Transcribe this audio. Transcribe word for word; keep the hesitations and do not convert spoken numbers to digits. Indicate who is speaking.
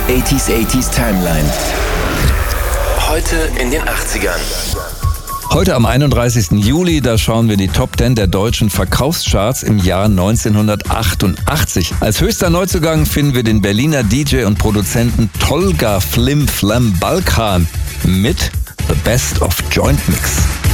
Speaker 1: achtziger achtziger Timeline. Heute in den achtzigern.
Speaker 2: Heute am einunddreißigsten Juli, da schauen wir die Top zehn der deutschen Verkaufscharts im Jahr neunzehnhundertachtundachtzig. Als höchster Neuzugang finden wir den Berliner D J und Produzenten Tolga Flim Flam Balkan mit The Best of Joint Mix.